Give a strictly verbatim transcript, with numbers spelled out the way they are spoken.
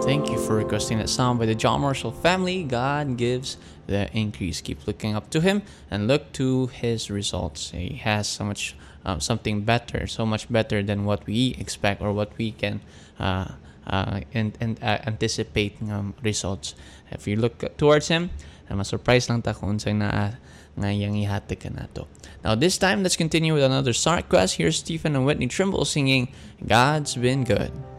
Thank you for requesting that song by the John Marshall family. God gives the increase. Keep looking up to Him and look to His results. He has so much, um, something better, so much better than what we expect or what we can uh, uh, and, and uh, anticipate ng results. If you look towards Him, uh, ma-surprise lang ta kung unsay na ngayang ihati ka na to. Now this time, let's continue with another star request. Here's Stephen and Whitney Trimble singing "God's Been Good."